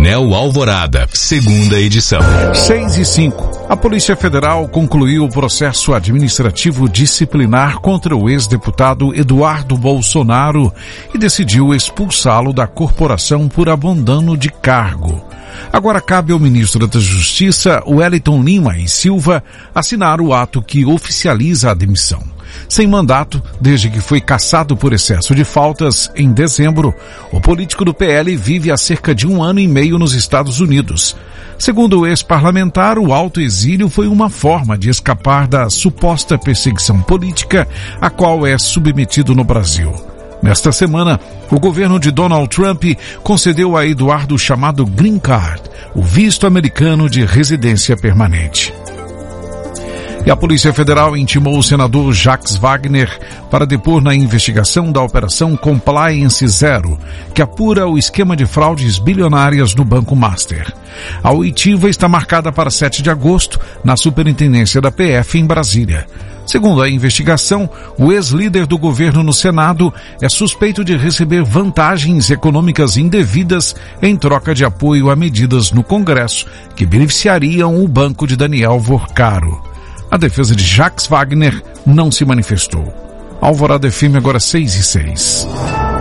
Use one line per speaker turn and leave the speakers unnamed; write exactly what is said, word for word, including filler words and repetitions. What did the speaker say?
Painel Alvorada, segunda edição.
seis e cinco. A Polícia Federal concluiu o processo administrativo disciplinar contra o ex-deputado Eduardo Bolsonaro e decidiu expulsá-lo da corporação por abandono de cargo. Agora cabe ao ministro da Justiça, Wellington Lima e Silva, assinar o ato que oficializa a demissão. Sem mandato, desde que foi cassado por excesso de faltas em dezembro, o político do P L vive há cerca de um ano e meio nos Estados Unidos. Segundo o ex-parlamentar, o autoexílio foi uma forma de escapar da suposta perseguição política a qual é submetido no Brasil. Nesta semana, o governo de Donald Trump concedeu a Eduardo o chamado Green Card, o visto americano de residência permanente. E a Polícia Federal intimou o senador Jacques Wagner para depor na investigação da Operação Compliance Zero, que apura o esquema de fraudes bilionárias no Banco Master. A oitiva está marcada para sete de agosto, na Superintendência da P F em Brasília. Segundo a investigação, o ex-líder do governo no Senado é suspeito de receber vantagens econômicas indevidas em troca de apoio a medidas no Congresso que beneficiariam o banco de Daniel Vorcaro. A defesa de Jacques Wagner não se manifestou. Alvorada F M agora seis e seis.